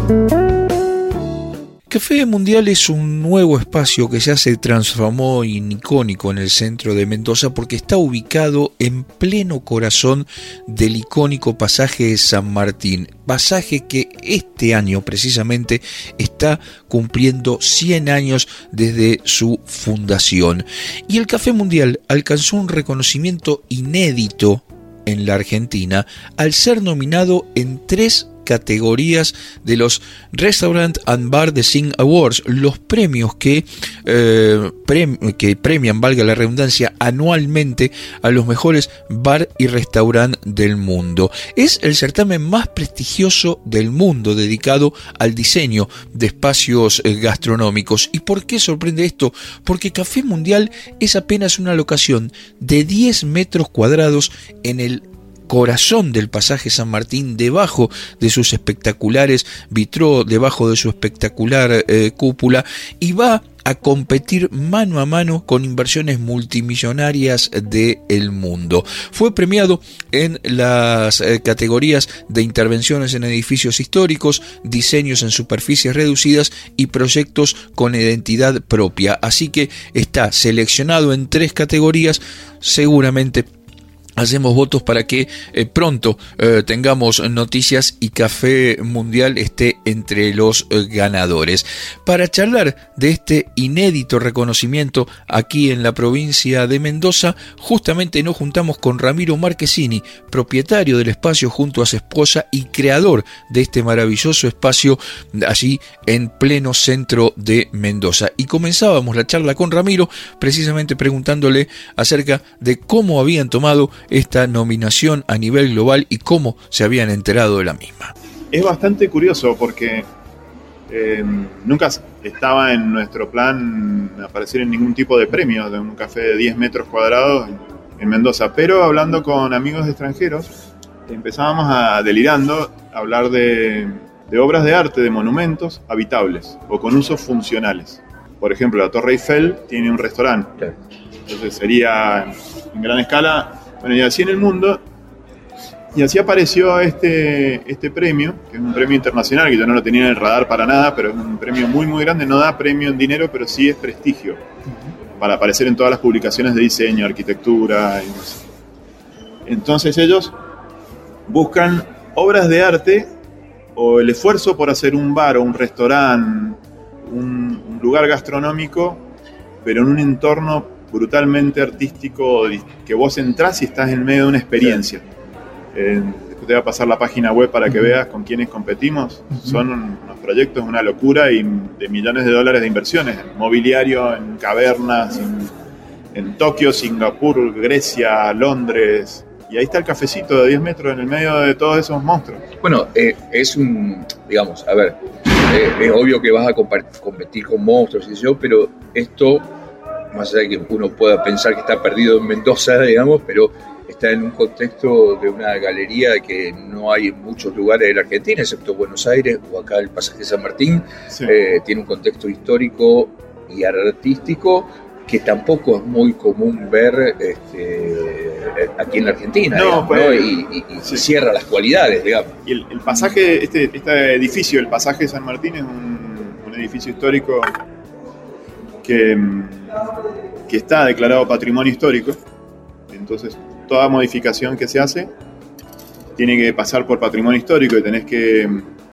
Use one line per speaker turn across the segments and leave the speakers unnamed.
Café Mundial es un nuevo espacio que ya se transformó en icónico en el centro de Mendoza porque está ubicado en pleno corazón del icónico pasaje de San Martín, pasaje que este año precisamente está cumpliendo 100 años desde su fundación. Y el Café Mundial alcanzó un reconocimiento inédito en la Argentina al ser nominado en 3 categorías de los Restaurant and Bar Design Awards, los premios que premian, valga la redundancia, anualmente a los mejores bar y restaurant del mundo. Es el certamen más prestigioso del mundo dedicado al diseño de espacios gastronómicos. ¿Y por qué sorprende esto? Porque Café Mundial es apenas una locación de 10 metros cuadrados en el corazón del pasaje San Martín, debajo de sus espectaculares vitró, debajo de su espectacular cúpula, y va a competir mano a mano con inversiones multimillonarias del mundo. Fue premiado en las categorías de intervenciones en edificios históricos, diseños en superficies reducidas y proyectos con identidad propia. Así que está seleccionado en 3 categorías. Seguramente hacemos votos para que pronto tengamos noticias y Café Mundial esté entre los ganadores. Para charlar de este inédito reconocimiento aquí en la provincia de Mendoza, justamente nos juntamos con Ramiro Marchesini, propietario del espacio junto a su esposa y creador de este maravilloso espacio allí en pleno centro de Mendoza. Y comenzábamos la charla con Ramiro precisamente preguntándole acerca de cómo habían tomado esta nominación a nivel global y cómo se habían enterado de la misma.
Es bastante curioso porque nunca estaba en nuestro plan aparecer en ningún tipo de premio de un café de 10 metros cuadrados en Mendoza, pero hablando con amigos extranjeros empezábamos delirando a hablar de obras de arte, de monumentos habitables o con usos funcionales. Por ejemplo, la Torre Eiffel tiene un restaurante, entonces sería en gran escala. Bueno, y así en el mundo, y así apareció este premio, que es un premio internacional, que yo no lo tenía en el radar para nada, pero es un premio muy muy grande, no da premio en dinero, pero sí es prestigio, para aparecer en todas las publicaciones de diseño, arquitectura, y no sé. Entonces ellos buscan obras de arte, o el esfuerzo por hacer un bar o un restaurante, un lugar gastronómico, pero en un entorno brutalmente artístico, que vos entrás y estás en medio de una experiencia. Después te voy a pasar la página web para que veas con quiénes competimos. Son unos proyectos, una locura, y de millones de dólares de inversiones, en mobiliario, en cavernas, en Tokio, Singapur, Grecia, Londres. Y ahí está el cafecito de 10 metros en el medio de todos esos monstruos.
Bueno, es un, digamos, a ver, es obvio que vas a competir con monstruos y yo, pero esto, más allá de que uno pueda pensar que está perdido en Mendoza, digamos, pero está en un contexto de una galería que no hay en muchos lugares de la Argentina, excepto Buenos Aires o acá el pasaje San Martín. Sí. Tiene un contexto histórico y artístico que tampoco es muy común ver aquí en la Argentina,
no,
digamos,
pues,
¿no? Y sí, cierra las cualidades, digamos.
Y el pasaje, este edificio, el pasaje San Martín, es un edificio histórico que está declarado patrimonio histórico. Entonces toda modificación que se hace tiene que pasar por patrimonio histórico y tenés que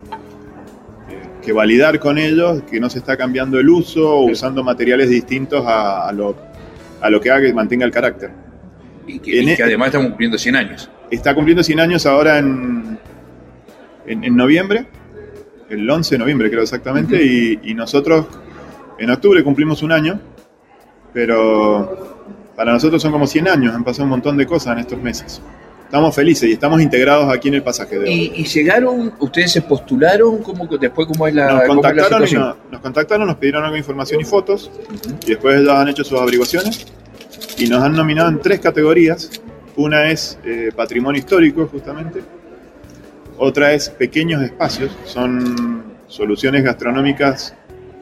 validar con ellos que no se está cambiando el uso o usando materiales distintos a lo que haga que mantenga el carácter.
Y que además está cumpliendo 100 años.
Está cumpliendo 100 años ahora en noviembre, el 11 de noviembre creo exactamente, uh-huh. y nosotros en octubre cumplimos 1 año, pero para nosotros son como 100 años, han pasado un montón de cosas en estos meses. Estamos felices y estamos integrados aquí en el pasaje de hoy.
¿Y llegaron, ustedes se postularon? ¿Cómo es la
Nos contactaron,
situación?
nos pidieron algo de información y fotos, uh-huh. Y después ellos han hecho sus averiguaciones y nos han nominado en 3 categorías. Una es patrimonio histórico, justamente. Otra es pequeños espacios, son soluciones gastronómicas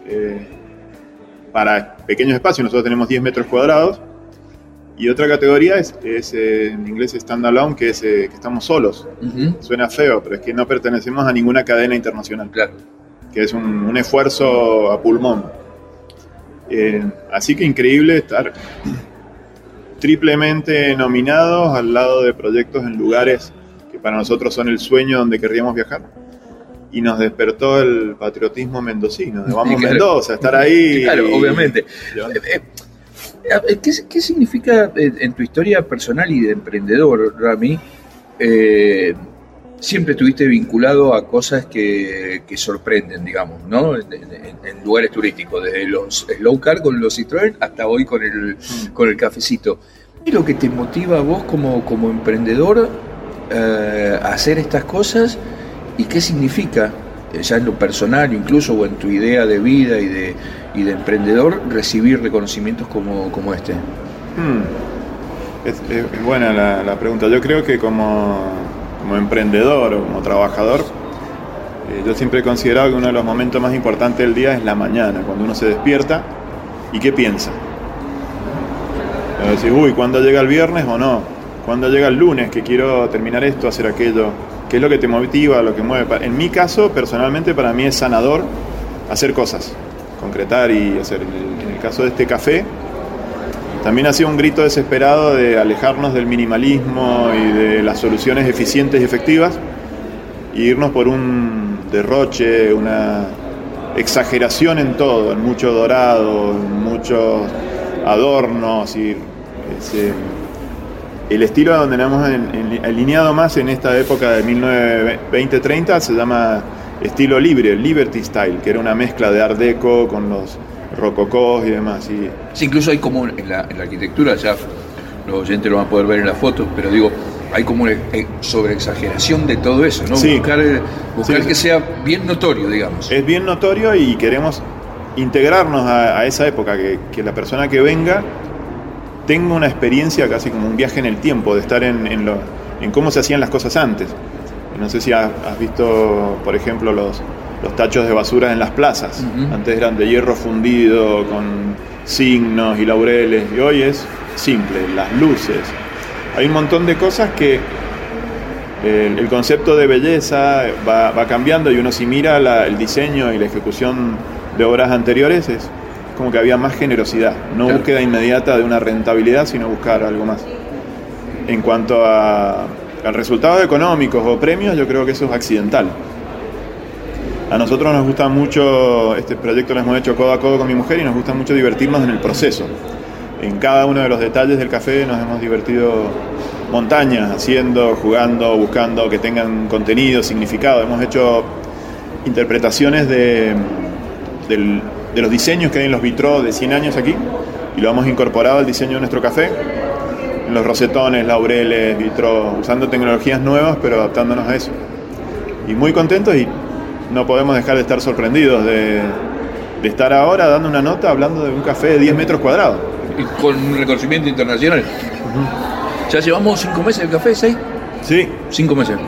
para pequeños espacios. Nosotros tenemos 10 metros cuadrados. Y otra categoría es en inglés standalone, que estamos solos. Uh-huh. Suena feo, pero es que no pertenecemos a ninguna cadena internacional.
Claro.
que es un esfuerzo a pulmón. Así que increíble estar triplemente nominados al lado de proyectos en lugares que para nosotros son el sueño donde querríamos viajar. Y nos despertó el patriotismo mendocino, de vamos
claro,
Mendoza, estar ahí.
Claro, obviamente. ¿Qué significa en tu historia personal y de emprendedor, Rami? Siempre estuviste vinculado a cosas que sorprenden, digamos, ¿no? En lugares turísticos, desde los slow car con los Citroën hasta hoy con el cafecito. ¿Qué es lo que te motiva a vos como emprendedor a hacer estas cosas y qué significa, ya en lo personal incluso, o en tu idea de vida y de emprendedor, recibir reconocimientos como este?
Es buena la pregunta. Yo creo que como emprendedor o como trabajador, yo siempre he considerado que uno de los momentos más importantes del día es la mañana, cuando uno se despierta y qué piensa. Decir, ¿cuándo llega el viernes o no? ¿Cuándo llega el lunes que quiero terminar esto, hacer aquello? ¿Qué es lo que te motiva, lo que mueve? En mi caso, personalmente, para mí es sanador hacer cosas, concretar y hacer. En el caso de este café, también ha sido un grito desesperado de alejarnos del minimalismo y de las soluciones eficientes y efectivas e irnos por un derroche, una exageración en todo, en mucho dorado, en muchos adornos y el estilo donde nos hemos alineado más en esta época de 1920-30 se llama estilo libre, Liberty Style, que era una mezcla de Art Deco con los rococós y demás.
Sí, incluso hay como en la arquitectura, ya los oyentes lo van a poder ver en las fotos, pero digo, hay como una sobreexageración de todo eso, ¿no?
Sí.
Buscar
Sí.
que sea bien notorio, digamos.
Es bien notorio y queremos integrarnos a esa época, que la persona que venga tenga una experiencia casi como un viaje en el tiempo, de estar en cómo se hacían las cosas antes. No sé si has visto, por ejemplo, los tachos de basura en las plazas. Uh-huh. Antes eran de hierro fundido, con signos y laureles, y hoy es simple, las luces. Hay un montón de cosas que el concepto de belleza va cambiando, y uno, si mira el diseño y la ejecución de obras anteriores, es como que había más generosidad, no claro. Búsqueda inmediata de una rentabilidad, sino buscar algo más. En cuanto a resultados económicos o premios, yo creo que eso es accidental. A nosotros nos gusta mucho, este proyecto lo hemos hecho codo a codo con mi mujer, y nos gusta mucho divertirnos en el proceso. En cada uno de los detalles del café nos hemos divertido montañas, haciendo, jugando, buscando que tengan contenido, significado. Hemos hecho interpretaciones de los diseños que hay en los vitrós de 100 años aquí, y lo hemos incorporado al diseño de nuestro café, en los rosetones, laureles, vitrós, usando tecnologías nuevas, pero adaptándonos a eso. Y muy contentos, y no podemos dejar de estar sorprendidos de estar ahora dando una nota hablando de un café de 10 metros cuadrados.
Y con un reconocimiento internacional. Uh-huh. ¿Ya llevamos 5 meses el café, 6?
Sí.
5 meses.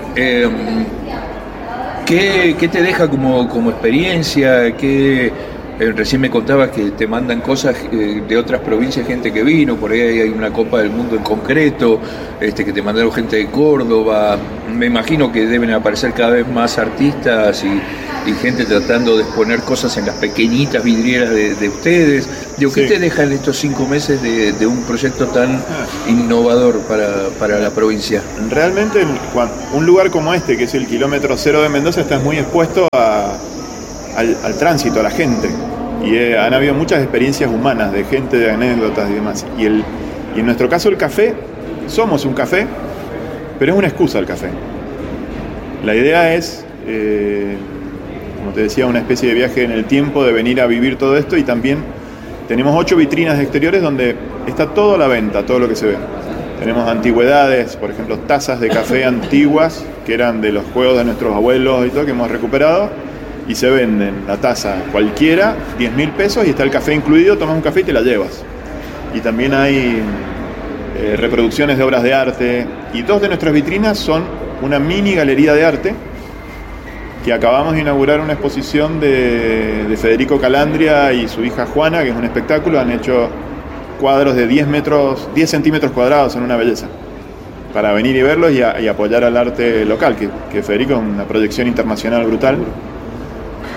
¿Qué te deja como experiencia? Recién me contabas que te mandan cosas de otras provincias, gente que vino, por ahí hay una Copa del Mundo en concreto, que te mandaron gente de Córdoba. Me imagino que deben aparecer cada vez más artistas y gente tratando de exponer cosas en las pequeñitas vidrieras de ustedes. Digo, ¿qué te dejan estos 5 meses de un proyecto tan innovador para la provincia?
Realmente, un lugar como este, que es el kilómetro cero de Mendoza, está muy expuesto al tránsito, a la gente, y han habido muchas experiencias humanas de gente, de anécdotas y demás, y en nuestro caso el café, somos un café, pero es una excusa el café. La idea es, como te decía, una especie de viaje en el tiempo, de venir a vivir todo esto, y también tenemos 8 vitrinas exteriores donde está todo a la venta, todo lo que se ve. Tenemos antigüedades, por ejemplo, tazas de café antiguas que eran de los juegos de nuestros abuelos y todo, que hemos recuperado, y se venden la taza cualquiera, 10.000 pesos, y está el café incluido, tomas un café y te la llevas. Y también hay reproducciones de obras de arte, y 2 de nuestras vitrinas son una mini galería de arte, que acabamos de inaugurar una exposición de Federico Calandria y su hija Juana, que es un espectáculo. Han hecho cuadros de 10 centímetros cuadrados, en una belleza, para venir y verlos y apoyar al arte local, que Federico es una proyección internacional brutal.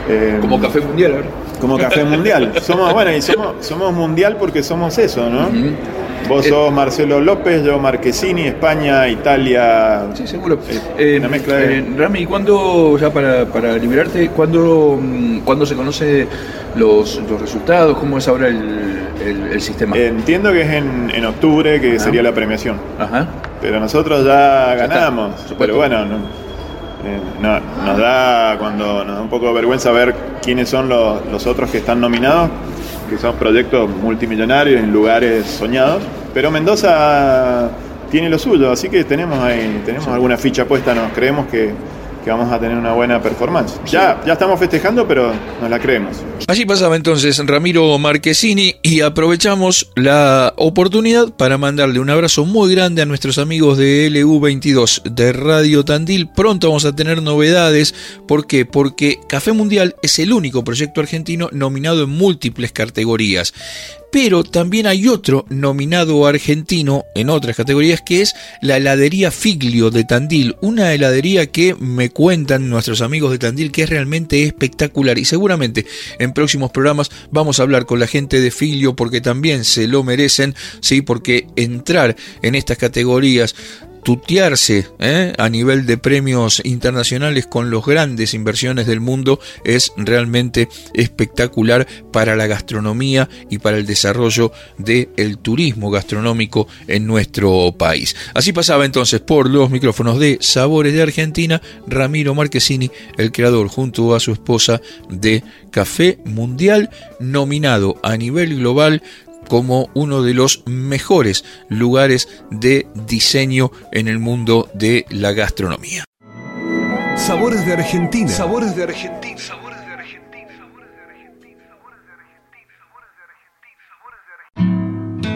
Como Café Mundial, ¿verdad?
Como Café Mundial. Somos mundial porque somos eso, ¿no?
Uh-huh.
Vos sos Marcelo López, yo Marchesini, España, Italia.
Sí, seguro.
Una mezcla de...
Rami, ¿cuándo, ya para liberarte, cuándo se conoce los resultados? ¿Cómo es ahora el sistema?
Entiendo que es en octubre, que sería la premiación.
Ajá.
Pero nosotros ya ganamos. Pero bueno, nos da un poco de vergüenza ver quiénes son los otros que están nominados, que son proyectos multimillonarios en lugares soñados, pero Mendoza tiene lo suyo, así que tenemos alguna ficha puesta, nos creemos que vamos a tener una buena performance. Ya estamos festejando, pero nos la creemos.
Allí pasaba entonces Ramiro Marchesini y aprovechamos la oportunidad para mandarle un abrazo muy grande a nuestros amigos de LU22 de Radio Tandil. Pronto vamos a tener novedades. ¿Por qué? Porque Café Mundial es el único proyecto argentino nominado en múltiples categorías. Pero también hay otro nominado argentino en otras categorías, que es la heladería Figlio de Tandil, una heladería que me cuentan nuestros amigos de Tandil que es realmente espectacular, y seguramente en próximos programas vamos a hablar con la gente de Figlio porque también se lo merecen, sí, porque entrar en estas categorías, tutearse a nivel de premios internacionales con los grandes inversiones del mundo es realmente espectacular para la gastronomía y para el desarrollo del turismo gastronómico en nuestro país. Así pasaba entonces por los micrófonos de Sabores de Argentina Ramiro Marchesini, el creador junto a su esposa de Café Mundial, nominado a nivel global como uno de los mejores lugares de diseño en el mundo de la gastronomía.
Sabores de Argentina. Sabores de Argentina.